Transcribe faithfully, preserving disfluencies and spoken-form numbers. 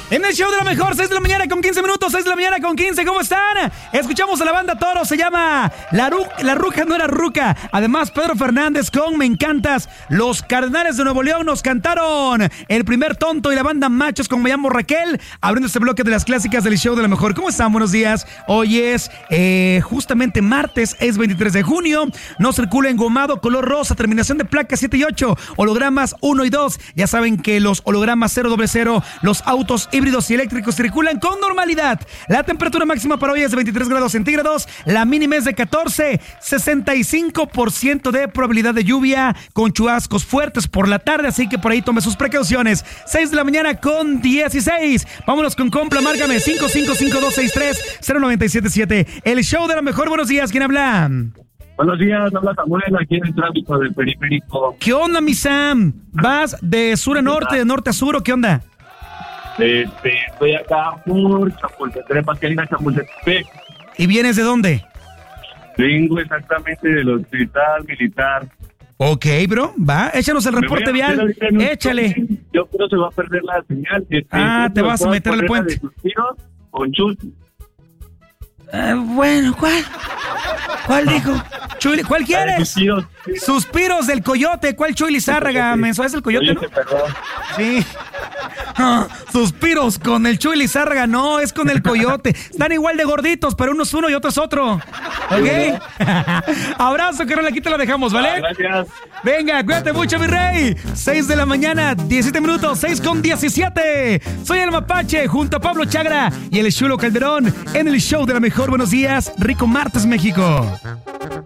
En el show de la mejor, seis de la mañana con quince minutos, seis de la mañana con quince, ¿cómo están? Escuchamos a la banda Toro, se llama La, Ru la Ruca no era ruca. Además, Pedro Fernández con Me Encantas. Los Cardenales de Nuevo León nos cantaron El Primer Tonto y la banda Machos con Me Llamo Raquel, abriendo este bloque de las clásicas del show de la mejor. ¿Cómo están? Buenos días. Hoy es eh, justamente martes, es veintitrés de junio. No circula engomado, color rosa, terminación de placas siete y ocho, hologramas uno y dos. Ya saben que los hologramas cero cero cero, los autos híbridos y eléctricos circulan con normalidad. La temperatura máxima para hoy es de veintitrés grados centígrados, la mínima es de catorce, sesenta y cinco por ciento de probabilidad de lluvia con chubascos fuertes por la tarde, así que por ahí tome sus precauciones. seis de la mañana con dieciséis. Vámonos con Compla, márcame cinco cinco cinco dos seis tres cero nueve siete siete. El show de la mejor. Buenos días, ¿quién habla? Buenos días, habla Samuel aquí en el tráfico del periférico. ¿Qué onda, mi Sam? ¿Vas de sur a norte, de norte a sur o qué onda? Este, estoy acá por Chapultepec, Pasqualina, Chapultepec. ¿Y vienes de dónde? Vengo exactamente del hospital militar. Ok, bro, va, échanos el reporte vial, échale. Yo creo que se va a perder la señal. Este, ah, te vas a meter al puente. Con Chul. Uh, bueno, ¿cuál? ¿Cuál dijo? Chuli, ¿cuál quieres? Suspiros, sí. Suspiros del Coyote. ¿Cuál Chuy Lizárraga? ¿Menso es el Coyote, no? Sí. Ah, suspiros con el Chuy Lizárraga. No, es con el Coyote. Están igual de gorditos, pero uno es uno y otro es otro. ¿Ok? Abrazo, que no la quita, la dejamos, ¿vale? Ah, gracias. Venga, cuídate mucho, mi rey. seis de la mañana, diecisiete minutos, seis con diecisiete. Soy el Mapache, junto a Pablo Chagra y el Chulo Calderón en el show de la mejor. Buenos días, rico martes, México.